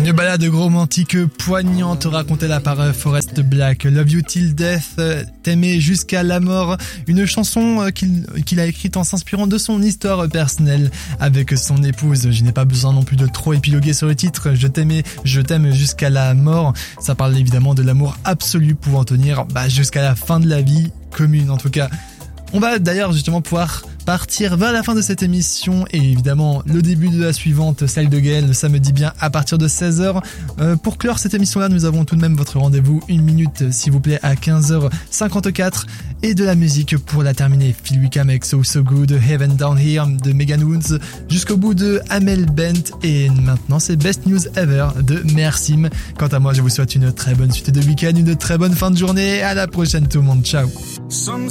Une balade romantique poignante racontée là par Forest Black. Love You Till Death, t'aimer jusqu'à la mort. Une chanson qu'il a écrite en s'inspirant de son histoire personnelle avec son épouse. Je n'ai pas besoin non plus de trop épiloguer sur le titre. Je t'aime jusqu'à la mort. Ça parle évidemment de l'amour absolu pouvant tenir jusqu'à la fin de la vie commune en tout cas. On va d'ailleurs justement pouvoir partir vers la fin de cette émission et évidemment le début de la suivante, celle de Gaël, le samedi bien à partir de 16h. Pour clore cette émission-là, nous avons tout de même votre rendez-vous 1 minute s'il vous plaît à 15h54 et de la musique pour la terminer. Phil Wickham avec So So Good, Heaven Down Here de Megan Woods jusqu'au bout de Amel Bent et maintenant c'est Best News Ever de Mersim. Quant à moi, je vous souhaite une très bonne suite de week-end, une très bonne fin de journée. À la prochaine tout le monde, ciao.